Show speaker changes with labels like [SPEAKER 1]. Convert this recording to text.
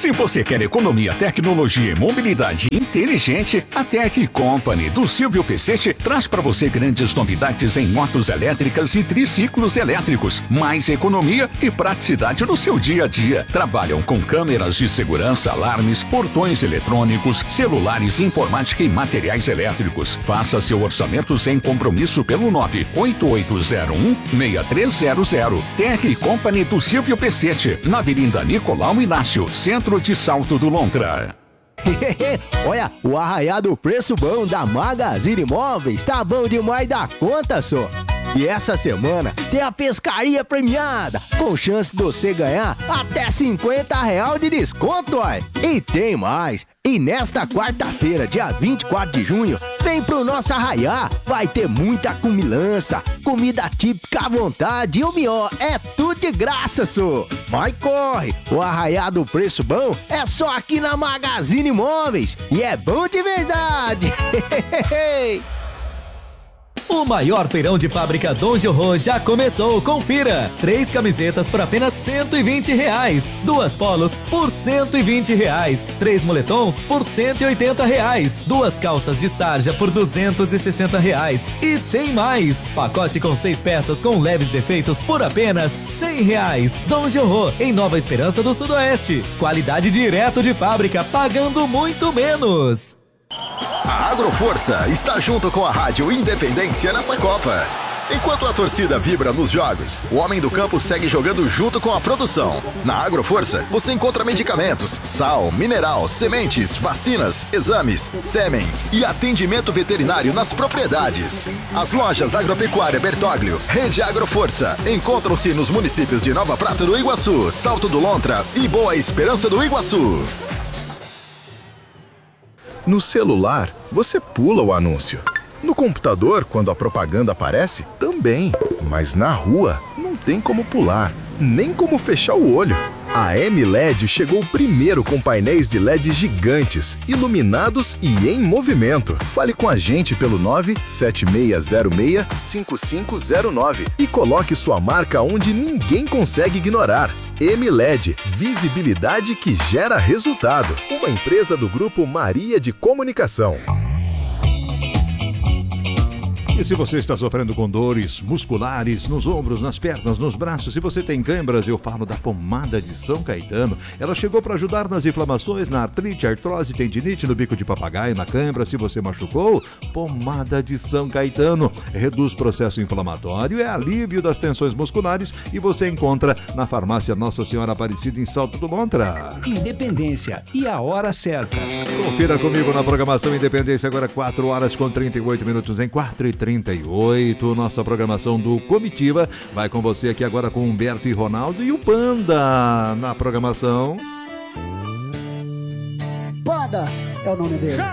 [SPEAKER 1] Se você quer economia, tecnologia e mobilidade inteligente, a Tech Company do Silvio Pecete traz para você grandes novidades em motos elétricas e triciclos elétricos. Mais economia e praticidade no seu dia a dia. Trabalham com câmeras de segurança, alarmes, portões eletrônicos, celulares, informática e materiais elétricos. Faça seu orçamento sem compromisso pelo 98801-6300. Tech Company do Silvio Pecete, na Avenida Nicolau Inácio, centro de Salto do Lontra.
[SPEAKER 2] Olha, o arraiado preço bom da Magazine Imóveis tá bom demais da conta, só. E essa semana tem a pescaria premiada, com chance de você ganhar até R$50 de desconto, ó. E tem mais. E nesta quarta-feira, dia 24 de junho, vem pro nosso arraiá. Vai ter muita comilança, comida típica à vontade e o melhor, é tudo de graça, só. Vai, corre! O arraiá do preço bom é só aqui na Magazine Imóveis. E é bom de verdade!
[SPEAKER 3] O maior feirão de fábrica Dom Jorro já começou, confira! 3 camisetas por apenas R$120, 2 polos por R$120, 3 moletons por R$180, 2 calças de sarja por R$260. E tem mais! Pacote com 6 peças com leves defeitos por apenas R$100. Dom Jorro, em Nova Esperança do Sudoeste. Qualidade direto de fábrica, pagando muito menos.
[SPEAKER 4] A Agroforça está junto com a Rádio Independência nessa Copa. Enquanto a torcida vibra nos jogos, o homem do campo segue jogando junto com a produção. Na Agroforça, você encontra medicamentos, sal, mineral, sementes, vacinas, exames, sêmen e atendimento veterinário nas propriedades. As lojas Agropecuária Bertoglio, Rede Agroforça, encontram-se nos municípios de Nova Prata do Iguaçu, Salto do Lontra e Boa Esperança do Iguaçu.
[SPEAKER 5] No celular, você pula o anúncio. No computador, quando a propaganda aparece, também. Mas na rua, não tem como pular, nem como fechar o olho. A M-LED chegou primeiro com painéis de LED gigantes, iluminados e em movimento. Fale com a gente pelo 97606-5509 e coloque sua marca onde ninguém consegue ignorar. M-LED, visibilidade que gera resultado. Uma empresa do Grupo Maria de Comunicação.
[SPEAKER 6] E se você está sofrendo com dores musculares nos ombros, nas pernas, nos braços, se você tem câimbras, eu falo da pomada de São Caetano. Ela chegou para ajudar nas inflamações, na artrite, artrose, tendinite, no bico de papagaio, na câimbra. Se você machucou, pomada de São Caetano. Reduz processo inflamatório, é alívio das tensões musculares e você encontra na farmácia Nossa Senhora Aparecida em Salto do Lontra.
[SPEAKER 7] Independência e a hora certa.
[SPEAKER 6] Confira comigo na programação Independência, agora 4h38 em 4h38. Nossa programação do Comitiva vai com você aqui agora com Humberto e Ronaldo e o Panda na programação.
[SPEAKER 8] Panda é o nome dele.